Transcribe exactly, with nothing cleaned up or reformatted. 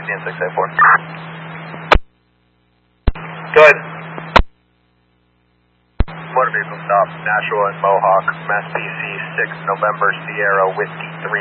sixty and six eight four. Go ahead. Motor vehicle stop, Nashua and Mohawk, Mass P C six November Sierra Whiskey three.